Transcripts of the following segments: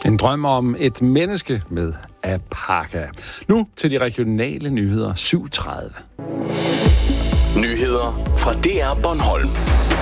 En drøm om et menneske med alpaka. Nu til de regionale nyheder 7:30. Nyheder fra DR Bornholm.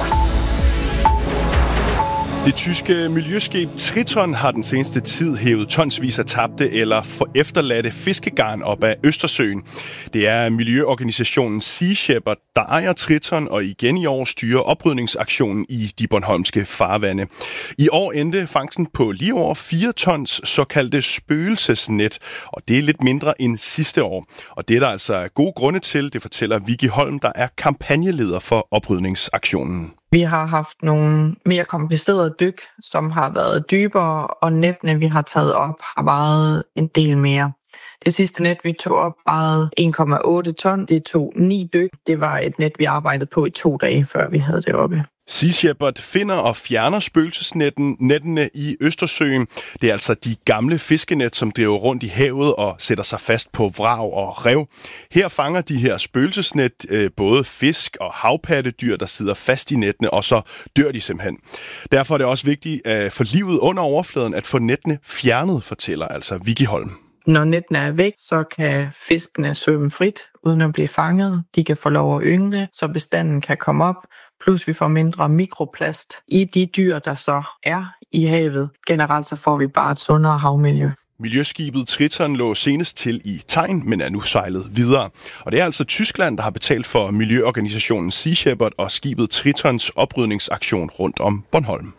Det tyske miljøskib Triton har den seneste tid hævet tonsvis af tabte eller efterladte fiskegarn op af Østersøen. Det er miljøorganisationen Sea Shepherd, der ejer Triton og igen i år styrer oprydningsaktionen i de bornholmske farvande. I år endte fangsten på lige over 4 tons såkaldte spøgelsesnet, og det er lidt mindre end sidste år. Og det er der altså gode grunde til, det fortæller Vicky Holm, der er kampagneleder for oprydningsaktionen. Vi har haft nogle mere komplicerede dyk, som har været dybere, og nettene, vi har taget op, har vejet en del mere. Det sidste net, vi tog op, vejede 1,8 ton. Det tog 9 dyk. Det var et net, vi arbejdede på i 2 dage, før vi havde det oppe. Sea Shepherd finder og fjerner spøgelsesnettene i Østersøen. Det er altså de gamle fiskenet, som driver rundt i havet og sætter sig fast på vrag og rev. Her fanger de her spøgelsesnet både fisk og havpattedyr, der sidder fast i nettene, og så dør de simpelthen. Derfor er det også vigtigt for livet under overfladen at få nettene fjernet, fortæller altså Vicky Holm. Når nettene er væk, så kan fiskene svømme frit, uden at blive fanget. De kan få lov at yngle, så bestanden kan komme op. Plus vi får mindre mikroplast i de dyr, der så er i havet. Generelt så får vi bare et sundere havmiljø. Miljøskibet Triton lå senest til i Tegn, men er nu sejlet videre. Og det er altså Tyskland, der har betalt for miljøorganisationen Sea Shepherd og skibet Tritons oprydningsaktion rundt om Bornholm.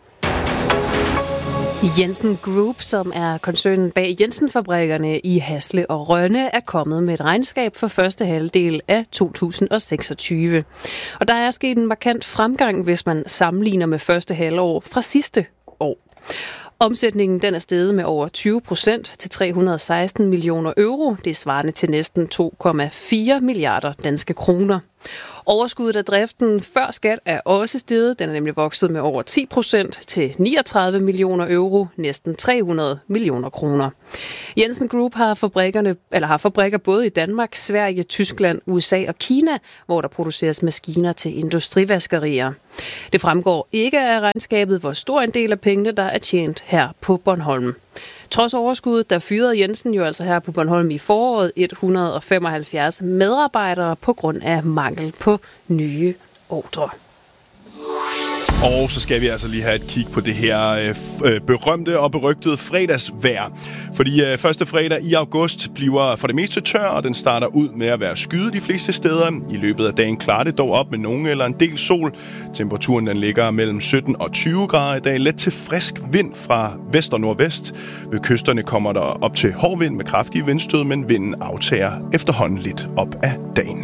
Jensen Group, som er koncernen bag Jensen-fabrikkerne i Hasle og Rønne, er kommet med et regnskab for første halvdel af 2026. Og der er sket en markant fremgang, hvis man sammenligner med første halvår fra sidste år. Omsætningen den er steget med over 20% til 316 millioner euro. Det er svarende til næsten 2,4 milliarder danske kroner. Overskuddet af driften før skat er også steget. Den er nemlig vokset med over 10% til 39 millioner euro, næsten 300 millioner kroner. Jensen Group har fabrikker både i Danmark, Sverige, Tyskland, USA og Kina, hvor der produceres maskiner til industrivaskerier. Det fremgår ikke af regnskabet, hvor stor en del af pengene, der er tjent her på Bornholm. Trods overskuddet, der fyrede Jensen jo altså her på Bornholm i foråret 175 medarbejdere på grund af mangel på nye ordrer. Og så skal vi altså lige have et kig på det her berømte og berygtede fredagsvejr. Fordi første fredag i august bliver for det meste tør, og den starter ud med at være skyet de fleste steder. I løbet af dagen klarer det dog op med nogen eller en del sol. Temperaturen den ligger mellem 17 og 20 grader i dag. Let til frisk vind fra vest og nordvest. Ved kysterne kommer der op til hård vind med kraftige vindstød, men vinden aftager efterhånden lidt op af dagen.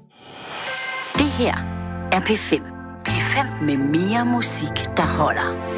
Det her er P5. P5 med mere musik, der holder.